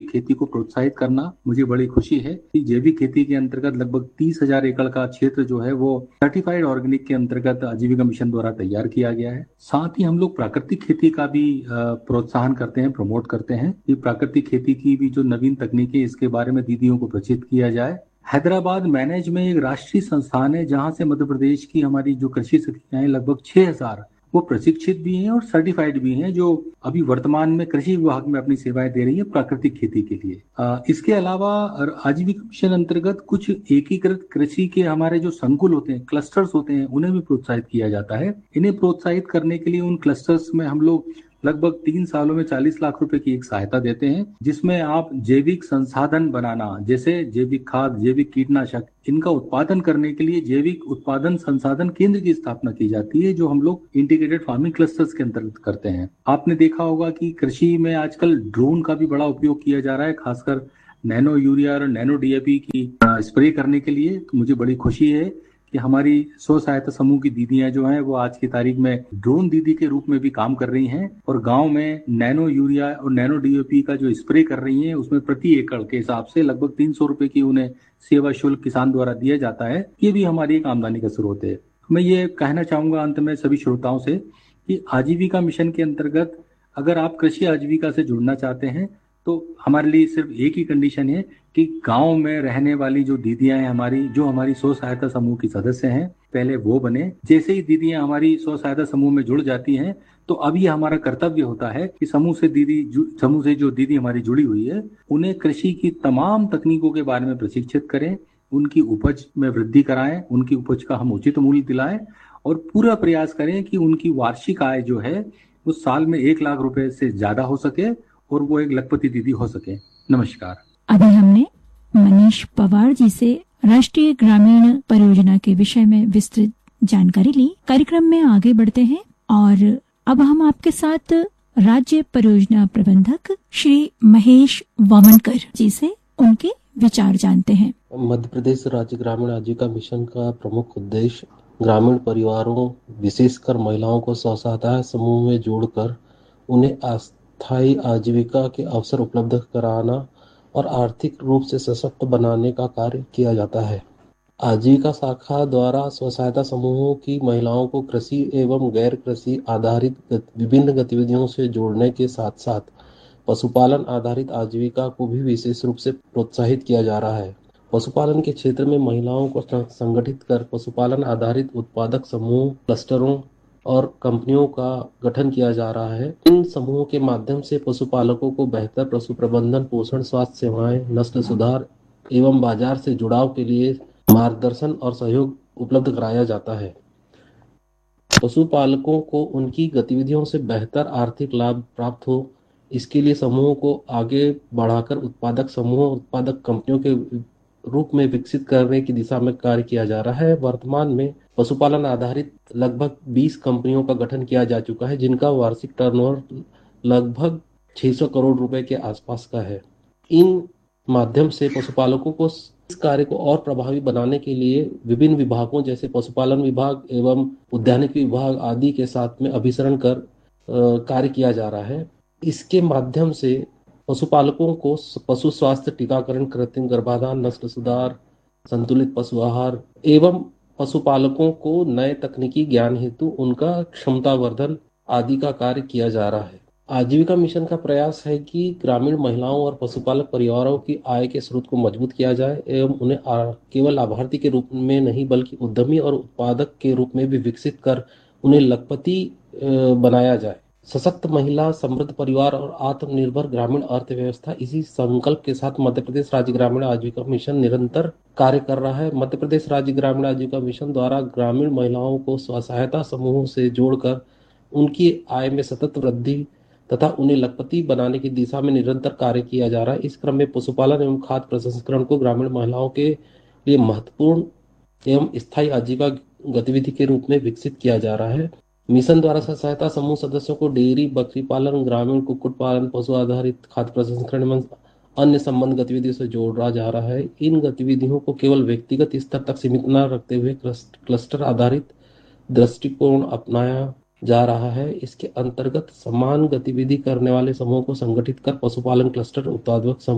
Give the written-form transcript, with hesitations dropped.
जैविक खेती को प्रोत्साहित करना। मुझे बड़ी खुशी है कि जैविक खेती के अंतर्गत लगभग 30,000 एकड़ का क्षेत्र जो है वो सर्टिफाइड ऑर्गेनिक के अंतर्गत आजीविका मिशन द्वारा तैयार किया गया है। साथ ही हम लोग प्राकृतिक खेती का भी प्रोत्साहन करते हैं, प्रमोट करते हैं कि प्राकृतिक खेती की भी जो नवीन तकनीकें इसके बारे में दीदियों को प्रचित किया जाए। हैदराबाद मैनेज में एक राष्ट्रीय संस्थान है जहां से मध्य प्रदेश की हमारी जो कृषि सखियां लगभग 6,000 वो प्रशिक्षित भी हैं और सर्टिफाइड भी हैं, जो अभी वर्तमान में कृषि विभाग में अपनी सेवाएं दे रही है प्राकृतिक खेती के लिए। इसके अलावा आजीविका मिशन अंतर्गत कुछ एकीकृत कृषि के हमारे जो संकुल होते हैं, क्लस्टर्स होते हैं, उन्हें भी प्रोत्साहित किया जाता है। इन्हें प्रोत्साहित करने के लिए उन क्लस्टर्स में हम लोग लगभग 3 सालों में 40 लाख रुपए की एक सहायता देते हैं, जिसमें आप जैविक संसाधन बनाना, जैसे जैविक खाद, जैविक कीटनाशक, इनका उत्पादन करने के लिए जैविक उत्पादन संसाधन केंद्र की स्थापना की जाती है, जो हम लोग इंटीग्रेटेड फार्मिंग क्लस्टर्स के अंतर्गत करते हैं। आपने देखा होगा कि कृषि में आजकल ड्रोन का भी बड़ा उपयोग किया जा रहा है, खासकर नैनो यूरिया और नैनो डीएपी की स्प्रे करने के लिए। तो मुझे बड़ी खुशी है कि हमारी स्व सहायता समूह की दीदियां जो हैं वो आज की तारीख में ड्रोन दीदी के रूप में भी काम कर रही हैं और गांव में नैनो यूरिया और नैनो डीएपी का जो स्प्रे कर रही हैं, उसमें प्रति एकड़ के हिसाब से लगभग 300 रुपए की उन्हें सेवा शुल्क किसान द्वारा दिया जाता है। ये भी हमारी एक आमदनी का स्रोत है। मैं ये कहना चाहूंगा अंत में सभी श्रोताओं से कि आजीविका मिशन के अंतर्गत अगर आप कृषि आजीविका से जुड़ना चाहते हैं तो हमारे लिए सिर्फ एक ही कंडीशन है कि गांव में रहने वाली जो दीदियां हैं हमारी, जो हमारी स्व सहायता समूह की सदस्य हैं, पहले वो बने। जैसे ही दीदियां हमारी स्व सहायता समूह में जुड़ जाती हैं तो अब ये हमारा कर्तव्य होता है कि समूह से जो दीदी हमारी जुड़ी हुई है उन्हें कृषि की तमाम तकनीकों के बारे में प्रशिक्षित करें, उनकी उपज में वृद्धि कराएं, उनकी उपज का हम उचित मूल्य दिलाएं और पूरा प्रयास करें कि उनकी वार्षिक आय जो है वो साल में 1 लाख रुपए से ज्यादा हो सके और वो एक लखपति दीदी हो सके। नमस्कार। अभी हमने मनीष पवार जी से राष्ट्रीय ग्रामीण परियोजना के विषय में विस्तृत जानकारी ली। कार्यक्रम में आगे बढ़ते हैं और अब हम आपके साथ राज्य परियोजना प्रबंधक श्री महेश वामनकर जी से उनके विचार जानते हैं। मध्य प्रदेश राज्य ग्रामीण आजीविका मिशन का प्रमुख उद्देश्य ग्रामीण परिवारों, विशेषकर महिलाओं को स्व सहायता समूह में जोड़कर उन्हें स्थायी आजीविका के अवसर उपलब्ध कराना और आर्थिक रूप से सशक्त बनाने का कार्य किया जाता है। आजीविका शाखा द्वारा स्व सहायता समूहों की महिलाओं को कृषि एवं गैर कृषि आधारित विभिन्न गतिविधियों से जोड़ने के साथ साथ पशुपालन आधारित आजीविका को भी विशेष रूप से प्रोत्साहित किया जा रहा है। पशुपालन के क्षेत्र में महिलाओं को संगठित कर पशुपालन आधारित उत्पादक समूह, क्लस्टरों और कंपनियों का गठन किया जा रहा है। इन समूहों के माध्यम से पशुपालकों को बेहतर पशु प्रबंधन, पोषण, स्वास्थ्य सेवाएं, नस्ल सुधार एवं बाजार से जुड़ाव के लिए मार्गदर्शन और सहयोग उपलब्ध कराया जाता है। पशुपालकों को उनकी गतिविधियों से बेहतर आर्थिक लाभ प्राप्त हो, इसके लिए समूहों को आगे बढ़ाकर उत्पादक समूहों, उत्पादक कंपनियों के रूप में विकसित करने की दिशा में कार्य किया जा रहा है। वर्तमान में पशुपालन आधारित लगभग 20 कंपनियों का गठन किया जा चुका है, जिनका वार्षिक टर्नओवर लगभग 600 करोड़ रुपए के आसपास का है। इन माध्यम से पशुपालकों को इस कार्य को और प्रभावी बनाने के लिए विभिन्न विभागों जैसे पशुपालन विभाग एवं उद्यानिकी विभाग आदि के साथ में अभिसरण कर कार्य किया जा रहा है। इसके माध्यम से पशुपालकों को पशु स्वास्थ्य, टीकाकरण, कृत्रिम गर्भाधान, नस्ल सुधार, संतुलित पशु आहार एवं पशुपालकों को नए तकनीकी ज्ञान हेतु उनका क्षमतावर्धन आदि का कार्य किया जा रहा है। आजीविका मिशन का प्रयास है कि ग्रामीण महिलाओं और पशुपालक परिवारों की आय के स्रोत को मजबूत किया जाए एवं उन्हें केवल लाभार्थी के रूप में नहीं बल्कि उद्यमी और उत्पादक के रूप में भी विकसित कर उन्हें लखपति बनाया जाए। सशक्त महिला, समृद्ध परिवार और आत्मनिर्भर ग्रामीण अर्थव्यवस्था, इसी संकल्प के साथ मध्य प्रदेश राज्य ग्रामीण आजीविका मिशन निरंतर कार्य कर रहा है। मध्य प्रदेश राज्य ग्रामीण आजीविका मिशन द्वारा ग्रामीण महिलाओं को स्व सहायता समूहों से जोड़कर उनकी आय में सतत वृद्धि तथा उन्हें लखपति बनाने की दिशा में निरंतर कार्य किया जा रहा है। इस क्रम में पशुपालन एवं खाद्य प्रसंस्करण को ग्रामीण महिलाओं के लिए महत्वपूर्ण एवं स्थायी आजीविका गतिविधि के रूप में विकसित किया जा रहा है। मिशन द्वारा स्व सहायता समूह सदस्यों को डेयरी, बकरी पालन, ग्रामीण कुक्कुट पालन, पशु आधारित खाद्य प्रसंस्करण एवं अन्य संबंध गतिविधियों से जोड़ा जा रहा है। इन गतिविधियों को केवल व्यक्तिगत स्तर तक सीमित न रखते हुए क्लस्टर आधारित दृष्टिकोण अपनाया जा रहा है। इसके अंतर्गत समान गतिविधि करने वाले समूहों को संगठित कर पशुपालन क्लस्टर उत्पादक